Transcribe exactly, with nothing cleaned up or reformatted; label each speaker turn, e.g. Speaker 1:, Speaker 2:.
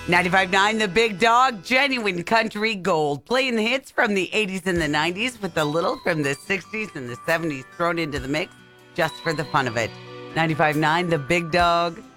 Speaker 1: ninety-five point nine The Big Dog, genuine country gold. Playing the hits from the eighties and the nineties with a little from the sixties and the seventies thrown into the mix just for the fun of it. ninety-five point nine The Big Dog.